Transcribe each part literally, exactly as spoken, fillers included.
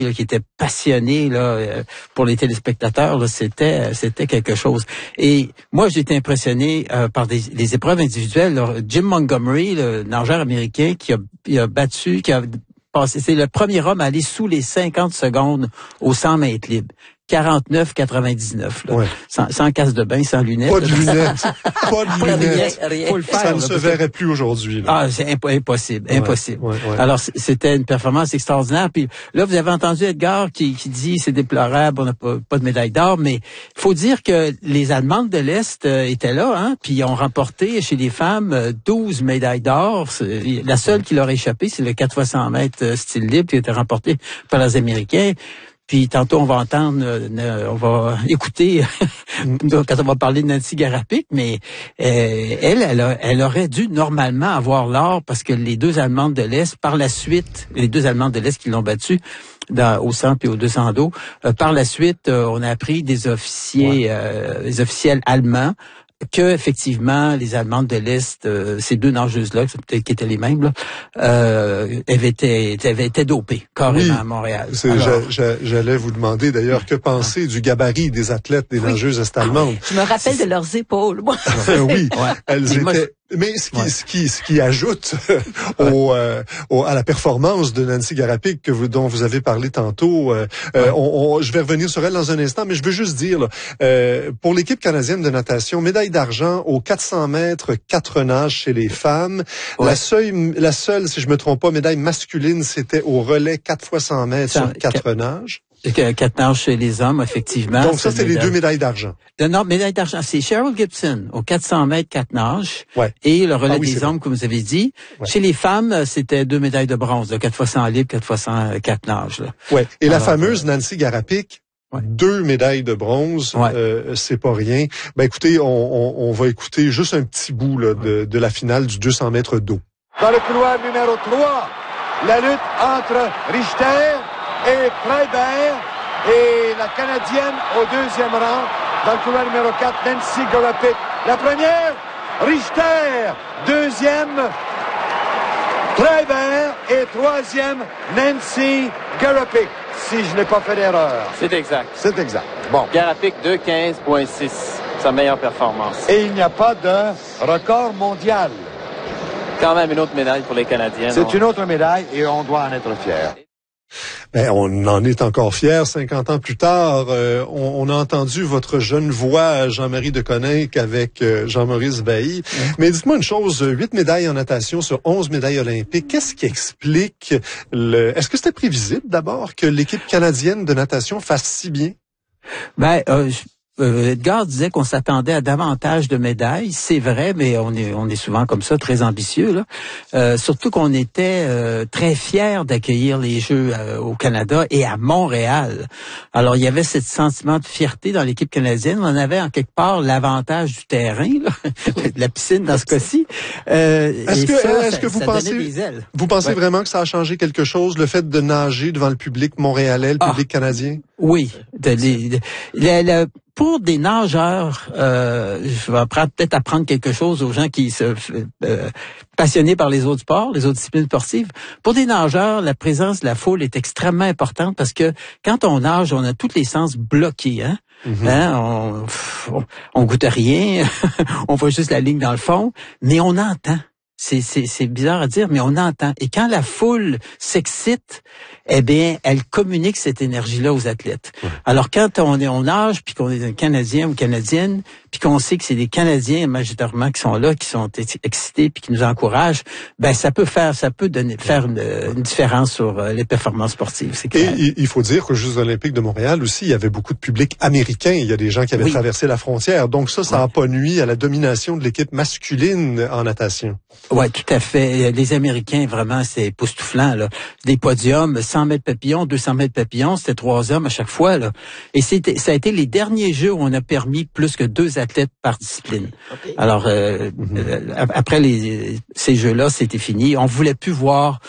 là, qui était passionné là pour les téléspectateurs, là, c'était c'était quelque chose. Et moi, j'ai été impressionné euh, par des, des épreuves individuelles. Là. Jim Montgomery, le nageur américain, qui a, qui a battu, qui a passé, c'est le premier homme à aller sous les cinquante secondes au cent mètres libres. quarante-neuf quatre-vingt-dix-neuf. Là. Ouais. Sans, sans casse de bain, sans lunettes. Pas de lunettes. Pas de lunettes. Rien, rien. Faut le faire, ça ne là, se verrait plus aujourd'hui. Là. Ah, c'est imp- impossible. Ouais, impossible. Ouais, ouais. Alors, c'était une performance extraordinaire. Puis là, vous avez entendu Edgar qui, qui dit c'est déplorable, on n'a pas, pas de médaille d'or. Mais il faut dire que les Allemandes de l'Est euh, étaient là, hein, puis ils ont remporté chez les femmes euh, douze médailles d'or. C'est, la seule qui leur a échappé, c'est le quatre fois cent mètres euh, style libre qui a été remporté par les Américains. Puis tantôt, on va entendre, euh, on va écouter quand on va parler de Nancy Garapik, mais euh, elle, elle, a, elle aurait dû normalement avoir l'or parce que les deux Allemandes de l'Est, par la suite, les deux Allemandes de l'Est qui l'ont battue dans, au cent puis au deux cents dos, euh, par la suite, euh, on a appris des officiers, ouais. euh, des officiels allemands, que effectivement les Allemandes de l'Est, euh, ces deux nageuses-là, peut-être qui étaient les mêmes, là, euh, avaient été, avaient été dopées carrément oui, à Montréal. C'est, Alors, j'a, j'allais vous demander d'ailleurs que penser du gabarit des athlètes, des oui. nageuses est-allemandes. Je me rappelle de leurs épaules. Moi. oui, ouais. elles Mais étaient. Moi, je... Mais ce qui, ouais. ce qui, ce qui ajoute au, euh, au, à la performance de Nancy Garapik que vous, dont vous avez parlé tantôt, euh, ouais. euh, on, on, je vais revenir sur elle dans un instant, mais je veux juste dire, là, euh, pour l'équipe canadienne de natation, médaille d'argent aux quatre cents mètres, quatre nages chez les femmes. Ouais. La seule, la seule, si je me trompe pas, médaille masculine, c'était au relais quatre fois cent mètres sur quatre nages. Quatre nages chez les hommes, effectivement. Donc ça, c'est les deux médailles d'argent. Non, médaille d'argent, c'est Cheryl Gibson au quatre cents mètres, quatre nages. Ouais. Et le relais ah, oui, des hommes, bon. comme vous avez dit. Ouais. Chez les femmes, c'était deux médailles de bronze, quatre fois cent libre, quatre fois cent quatre nages. Là. Ouais. Et Alors, la fameuse euh... Nancy Garapik, ouais. deux médailles de bronze, ouais. euh, c'est pas rien. Ben écoutez, on, on, on va écouter juste un petit bout là, de, de la finale du deux cents mètres d'eau. Dans le couloir numéro trois, la lutte entre Richter et Kreiber et la Canadienne au deuxième rang. Dans le couloir numéro quatre, Nancy Garapik. La première, Richter. Deuxième, Kreiber. Et troisième, Nancy Garapik. Si je n'ai pas fait d'erreur. C'est exact. C'est exact. Bon. Garapik deux quinze virgule six. Sa meilleure performance. Et il n'y a pas de record mondial. Quand même une autre médaille pour les Canadiens. C'est on... une autre médaille et on doit en être fiers. Ben, on en est encore fiers. cinquante ans plus tard, euh, on, on a entendu votre jeune voix, Jean-Marie Deconinck, avec euh, Jean-Maurice Bailly. Mmh. Mais dites-moi une chose, huit médailles en natation sur onze médailles olympiques. Qu'est-ce qui explique le... Est-ce que c'était prévisible d'abord que l'équipe canadienne de natation fasse si bien? Ben, euh, je... Euh, Edgar disait qu'on s'attendait à davantage de médailles. C'est vrai, mais on est on est souvent comme ça, très ambitieux là. Euh, surtout qu'on était euh, très fiers d'accueillir les Jeux euh, au Canada et à Montréal. Alors il y avait ce sentiment de fierté dans l'équipe canadienne. On avait en quelque part l'avantage du terrain, là, de la piscine dans ce cas-ci. Euh, est-ce que ça, est-ce ça, que vous ça pensez vous pensez ouais. vraiment que ça a changé quelque chose, le fait de nager devant le public montréalais, le ah, public canadien? Oui, de, de, de, de, de, pour des nageurs, euh, je vais peut-être apprendre quelque chose aux gens qui se euh, passionnés par les autres sports, les autres disciplines sportives. Pour des nageurs, la présence de la foule est extrêmement importante parce que quand on nage, on a tous les sens bloqués, hein. Mm-hmm. Hein, on, on, on goûte rien, on voit juste la ligne dans le fond, mais on entend. C'est, c'est, c'est bizarre à dire, mais on entend. Et quand la foule s'excite, eh bien, elle communique cette énergie-là aux athlètes. Ouais. Alors, quand on est on nage, puis qu'on est un Canadien ou Canadienne, puis qu'on sait que c'est des Canadiens majoritairement qui sont là, qui sont excités, puis qui nous encouragent, ben ça peut faire, ça peut donner, faire une, une différence sur les performances sportives. C'est clair. Et il faut dire qu'aux Jeux Olympiques de Montréal aussi, il y avait beaucoup de public américain. Il y a des gens qui avaient oui. traversé la frontière. Donc ça, ça n'a ouais. pas nui à la domination de l'équipe masculine en natation. Ouais, tout à fait. Les Américains, vraiment, c'est époustouflant, là. Des podiums, cent mètres papillons, deux cents mètres papillons, c'était trois hommes à chaque fois, là. Et c'était, ça a été les derniers Jeux où on a permis plus que deux athlètes par discipline. Okay. Alors, euh, mm-hmm. euh, après les, ces Jeux-là, c'était fini. On voulait plus voir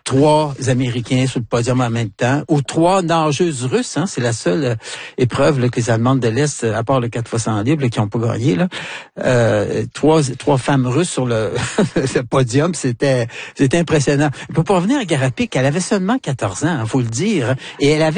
trois Américains sur le podium en même temps, ou trois nageuses russes, hein, c'est la seule euh, épreuve là, que les Allemandes de l'Est, à part le quatre fois cent libre, là, qui n'ont pas gagné, là, euh, trois, trois femmes russes sur le, le podium, c'était, c'était impressionnant. Pour revenir à Garapic, elle avait seulement quatorze ans, il faut le dire, et elle avait